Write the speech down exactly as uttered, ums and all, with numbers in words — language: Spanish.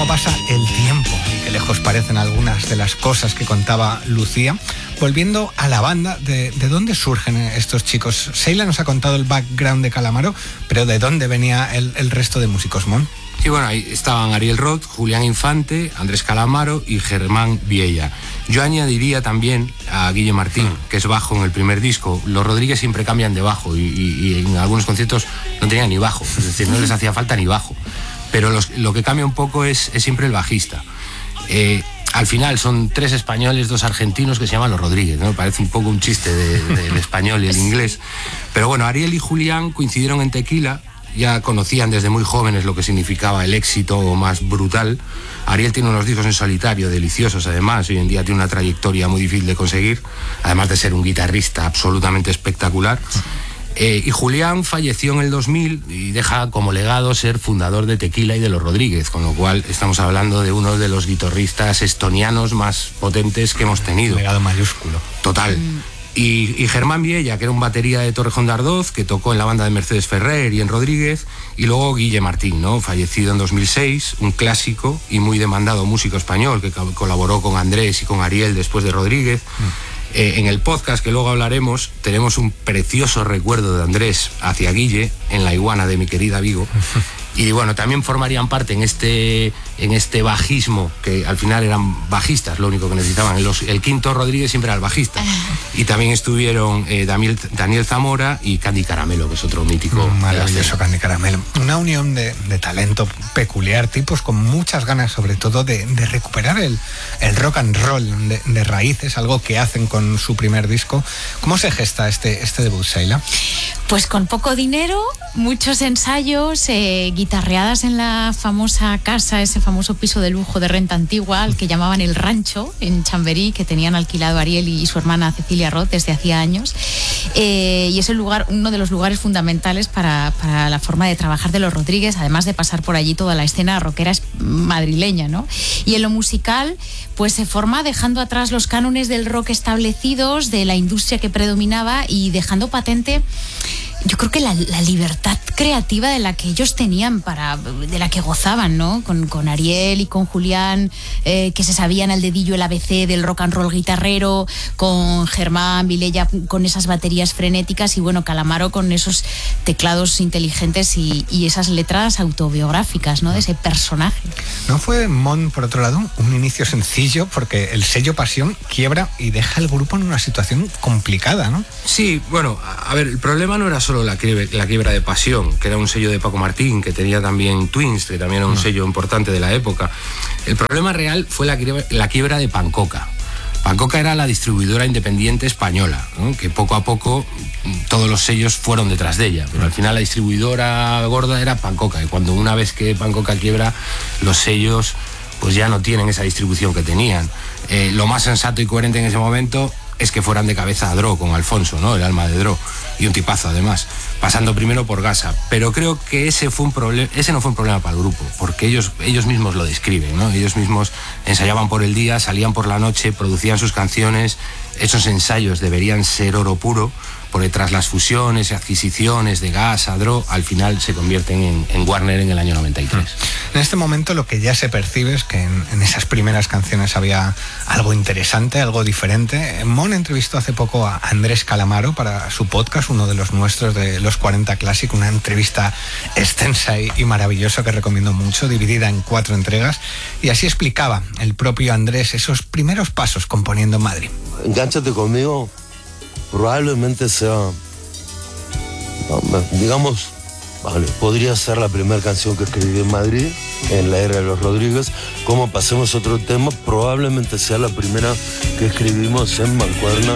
pasa el tiempo y qué lejos parecen algunas de las cosas que contaba Lucía. Volviendo a la banda, ¿de, de dónde surgen estos chicos? Sheila nos ha contado el background de Calamaro, pero ¿de dónde venía el, el resto de músicos, Mon? Sí, bueno, ahí estaban Ariel Roth, Julián Infante, Andrés Calamaro y Germán Viella. Yo añadiría también a Guille Martín, que es bajo en el primer disco. Los Rodríguez siempre cambian de bajo y, y, y en algunos conciertos no tenían ni bajo, es decir, no les hacía falta ni bajo. Pero los, lo que cambia un poco es, es siempre el bajista. Eh, al final son tres españoles, dos argentinos que se llaman los Rodríguez, ¿no? Parece un poco un chiste del de, de español y el inglés. Pero bueno, Ariel y Julián coincidieron en Tequila. Ya conocían desde muy jóvenes lo que significaba el éxito más brutal. Ariel tiene unos discos en solitario deliciosos, además. Hoy en día tiene una trayectoria muy difícil de conseguir, además de ser un guitarrista absolutamente espectacular. Eh, y Julián falleció en el dos mil y deja como legado ser fundador de Tequila y de los Rodríguez, con lo cual estamos hablando de uno de los guitarristas estonianos más potentes que hemos tenido. Un legado mayúsculo. Total. Mm. Y, y Germán Viella, que era un batería de Torrejón de Ardoz, que tocó en la banda de Mercedes Ferrer y en Rodríguez, y luego Guille Martín, ¿no? Fallecido en dos mil seis, un clásico y muy demandado músico español que co- colaboró con Andrés y con Ariel después de Rodríguez. Mm. Eh, en el podcast, que luego hablaremos, tenemos un precioso recuerdo de Andrés hacia Guille en La Iguana de mi querida Vigo. Y bueno, también formarían parte en este, en este bajismo, que al final eran bajistas, lo único que necesitaban. Los, el quinto Rodríguez siempre era el bajista. Y también estuvieron eh, Daniel, Daniel Zamora y Candy Caramelo, que es otro mítico. Maravilloso Candy Caramelo. Una unión de, de talento peculiar, tipos con muchas ganas, sobre todo, de, de recuperar el, el rock and roll de, de raíces, algo que hacen con su primer disco. ¿Cómo se gesta este, este debut, Sheila? Pues con poco dinero, muchos ensayos, eh, guitarreadas en la famosa casa, ese famoso piso de lujo de renta antigua, al que llamaban El Rancho, en Chamberí, que tenían alquilado Ariel y su hermana Cecilia Roth desde hacía años. Eh, y es el lugar, uno de los lugares fundamentales para, para la forma de trabajar de los Rodríguez, además de pasar por allí toda la escena rockera madrileña, ¿no? Y en lo musical, pues se forma dejando atrás los cánones del rock establecidos, de la industria que predominaba, y dejando patente, yo creo que la, la libertad creativa de la que ellos tenían, para, de la que gozaban, ¿no? Con, con Ariel y con Julián, eh, que se sabían al dedillo el A B C del rock and roll guitarrero, con Germán Viella con esas baterías frenéticas, y bueno, Calamaro con esos teclados inteligentes y, y esas letras autobiográficas, ¿no? De ese personaje. ¿No fue, Mon, por otro lado, un inicio sencillo? Porque el sello Pasión quiebra y deja al grupo en una situación complicada, ¿no? Sí, bueno, a ver, el problema no era solo la quiebra, la quiebra de Pasión, que era un sello de Paco Martín, que tenía también Twins, que también era un no. sello importante de la época. El problema real fue la quiebra, la quiebra de Pancoca. Pancoca era la distribuidora independiente española, ¿no? Que poco a poco todos los sellos fueron detrás de ella, pero al final la distribuidora gorda era Pancoca, y cuando una vez que Pancoca quiebra, los sellos pues ya no tienen esa distribución que tenían. Eh, lo más sensato y coherente en ese momento es que fueran de cabeza a Dro, con Alfonso, ¿no? El alma de Dro, y un tipazo además, pasando primero por Gasa. Pero creo que ese fue un problema, ese no fue un problema para el grupo, porque ellos, ellos mismos lo describen, ¿no? Ellos mismos ensayaban por el día, salían por la noche, producían sus canciones. Esos ensayos deberían ser oro puro, porque tras las fusiones y adquisiciones de Gasa, Dro, al final se convierten en, en Warner en el año noventa y tres. En este momento lo que ya se percibe es que en, en esas primeras canciones había algo interesante, algo diferente. Mon entrevistó hace poco a Andrés Calamaro para su podcast, uno de los nuestros de los cuarenta Classic, una entrevista extensa y, y maravillosa que recomiendo mucho, dividida en cuatro entregas, y así explicaba el propio Andrés esos primeros pasos componiendo en Madrid. Engánchate conmigo probablemente sea, digamos, vale, podría ser la primera canción que escribí en Madrid, en la era de los Rodríguez. Como pasemos a otro tema, probablemente sea la primera que escribimos en Mancuerna,